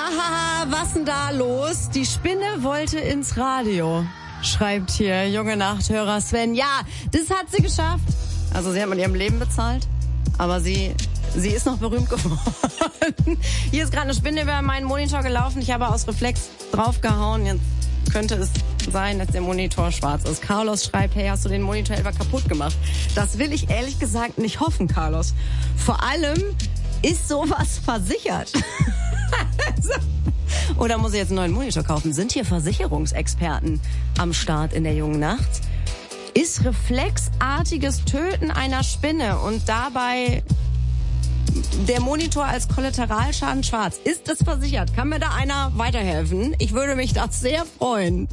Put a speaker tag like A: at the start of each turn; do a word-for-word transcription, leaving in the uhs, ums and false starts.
A: Hahaha, was denn da los? Die Spinne wollte ins Radio, schreibt hier junge Nachthörer Sven. Ja, das hat sie geschafft. Also sie hat mit ihrem Leben bezahlt, aber sie sie ist noch berühmt geworden. Hier ist gerade eine Spinne über meinen Monitor gelaufen. Ich habe aus Reflex draufgehauen. Jetzt könnte es sein, dass der Monitor schwarz ist. Carlos schreibt, hey, hast du den Monitor etwa kaputt gemacht? Das will ich ehrlich gesagt nicht hoffen, Carlos. Vor allem ist sowas versichert. Oder muss ich jetzt einen neuen Monitor kaufen? Sind hier Versicherungsexperten am Start in der jungen Nacht? Ist reflexartiges Töten einer Spinne und dabei der Monitor als Kollateralschaden schwarz, ist das versichert? Kann mir da einer weiterhelfen? Ich würde mich da sehr freuen.